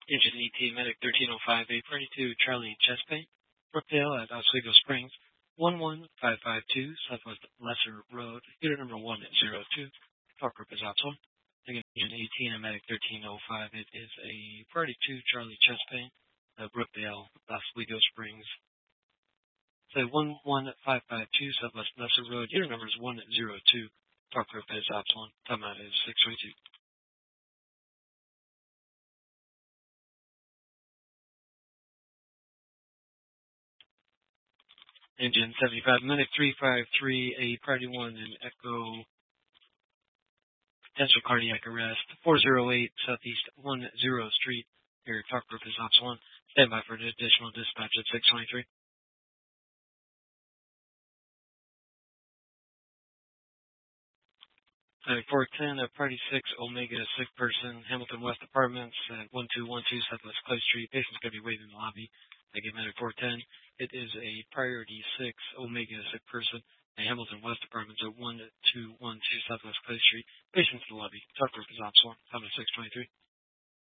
Engine 18, Medic 1305, 842, Charlie Chest Pain, Brookdale at Oswego Springs, 11552, Southwest Lesser Road, unit number 102. Talk group is Opsol. Again, Engine 18, Medic 1305, it is a priority 2, Charlie Chest Pain, Brookdale, Oswego Springs. So 11552, Southwest Lesser Road, unit number is 102. Talk group is Opsol. Time out is 622. Engine 75, Medic 353, a priority 1 in Echo, potential cardiac arrest, 408 Southeast 10 Street. Your talk group is Ops 1. Stand by for an additional dispatch at 623. Medic 410, a priority 6 Omega sick person, Hamilton West Apartments at 1212 Southwest Clay Street. Patient's going to be waiting in the lobby. Again, Medic 410. It is a priority 6 Omega sick person at Hamilton West Apartments at 1212 Southwest Clay Street. Patient's in the lobby. Talk group is Ops 1. Time at 623.